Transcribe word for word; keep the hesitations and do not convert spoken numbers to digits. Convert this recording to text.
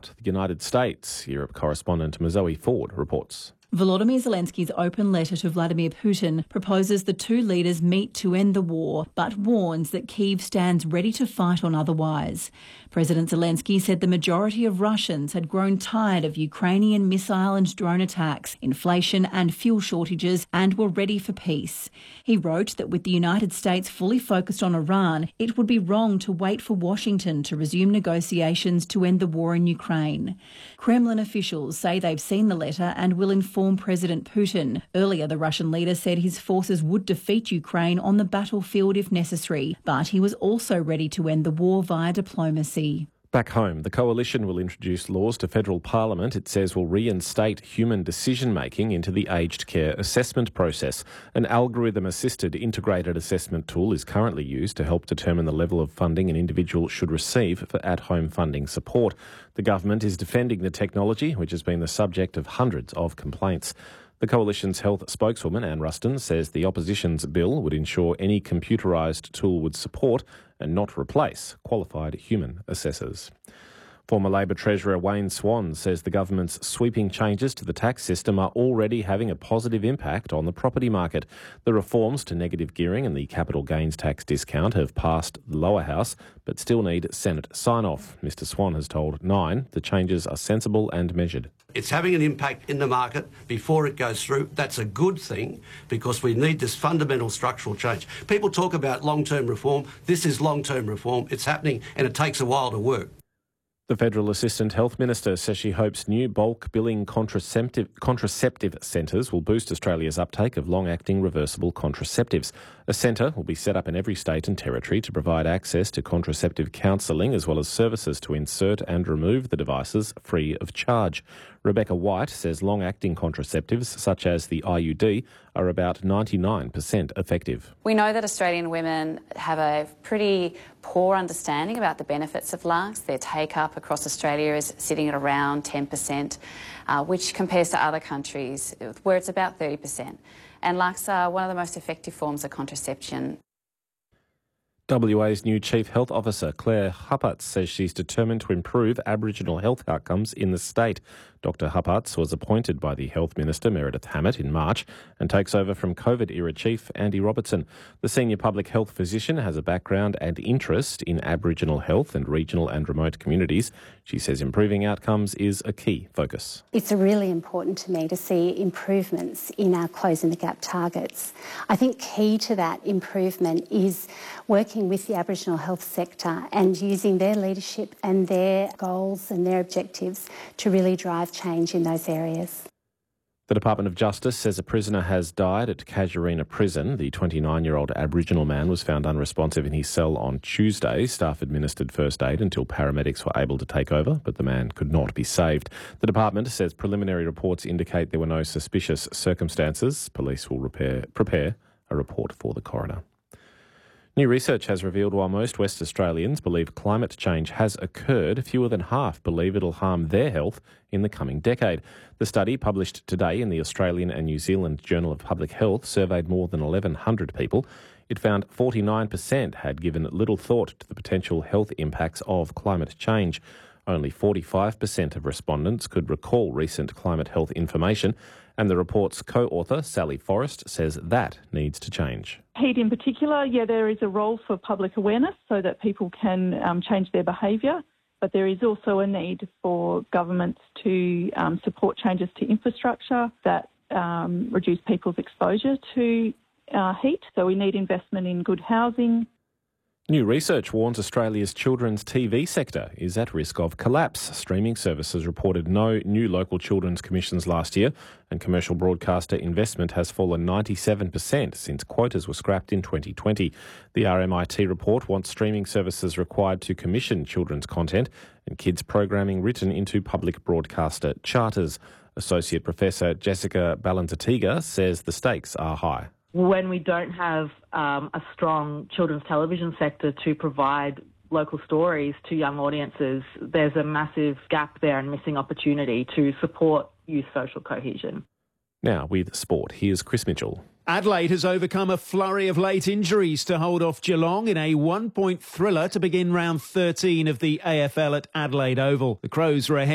the United States. Europe correspondent Mazoe Ford reports. Volodymyr Zelensky's open letter to Vladimir Putin proposes the two leaders meet to end the war, but warns that Kyiv stands ready to fight on otherwise. President Zelensky said the majority of Russians had grown tired of Ukrainian missile and drone attacks, inflation and fuel shortages, and were ready for peace. He wrote that with the United States fully focused on Iran, it would be wrong to wait for Washington to resume negotiations to end the war in Ukraine. Kremlin officials say they've seen the letter and will inform President Putin. Earlier, the Russian leader said his forces would defeat Ukraine on the battlefield if necessary, but he was also ready to end the war via diplomacy. Back home, the coalition will introduce laws to federal parliament it says will reinstate human decision-making into the aged care assessment process. An algorithm-assisted integrated assessment tool is currently used to help determine the level of funding an individual should receive for at-home funding support. The government is defending the technology, which has been the subject of hundreds of complaints. The Coalition's health spokeswoman, Anne Ruston, says the opposition's bill would ensure any computerised tool would support and not replace qualified human assessors. Former Labor Treasurer Wayne Swan says the government's sweeping changes to the tax system are already having a positive impact on the property market. The reforms to negative gearing and the capital gains tax discount have passed the lower house, but still need Senate sign-off. Mister Swan has told Nine the changes are sensible and measured. It's having an impact in the market before it goes through. That's a good thing because we need this fundamental structural change. People talk about long-term reform. This is long-term reform. It's happening and it takes a while to work. The Federal Assistant Health Minister says she hopes new bulk billing contraceptive, contraceptive centres will boost Australia's uptake of long-acting reversible contraceptives. A centre will be set up in every state and territory to provide access to contraceptive counselling as well as services to insert and remove the devices free of charge. Rebecca White says long-acting contraceptives such as the I U D are about ninety-nine percent effective. We know that Australian women have a pretty poor understanding about the benefits of L A R Cs. Their take-up across Australia is sitting at around ten percent, uh, which compares to other countries where it's about thirty percent. And L A R Cs are one of the most effective forms of contraception. W A's new Chief Health Officer, Claire Huppartz, says she's determined to improve Aboriginal health outcomes in the state. Doctor Huppartz was appointed by the Health Minister, Meredith Hammett, in March and takes over from COVID-era Chief Andy Robertson. The senior public health physician has a background and interest in Aboriginal health and regional and remote communities. She says improving outcomes is a key focus. It's really important to me to see improvements in our Closing the Gap targets. I think key to that improvement is working with the Aboriginal health sector and using their leadership and their goals and their objectives to really drive change in those areas. The Department of Justice says a prisoner has died at Casuarina Prison. The twenty-nine-year-old Aboriginal man was found unresponsive in his cell on Tuesday. Staff administered first aid until paramedics were able to take over, but the man could not be saved. The department says preliminary reports indicate there were no suspicious circumstances. Police will repair, prepare a report for the coroner. New research has revealed while most West Australians believe climate change has occurred, fewer than half believe it'll harm their health in the coming decade. The study, published today in the Australian and New Zealand Journal of Public Health, surveyed more than eleven hundred people. It found forty-nine percent had given little thought to the potential health impacts of climate change. Only forty-five percent of respondents could recall recent climate health information, and the report's co-author, Sally Forrest, says that needs to change. Heat in particular, yeah, there is a role for public awareness so that people can um, change their behaviour, but there is also a need for governments to um, support changes to infrastructure that um, reduce people's exposure to uh, heat. So we need investment in good housing. New research warns Australia's children's T V sector is at risk of collapse. Streaming services reported no new local children's commissions last year, and commercial broadcaster investment has fallen ninety-seven percent since quotas were scrapped in twenty twenty. The R M I T report wants streaming services required to commission children's content and kids programming written into public broadcaster charters. Associate Professor Jessica Ballanzatiga says the stakes are high. When we don't have um, a strong children's television sector to provide local stories to young audiences, there's a massive gap there and missing opportunity to support youth social cohesion. Now with sport, here's Chris Mitchell. Adelaide has overcome a flurry of late injuries to hold off Geelong in a one-point thriller to begin round thirteen of the A F L at Adelaide Oval. The Crows were ahead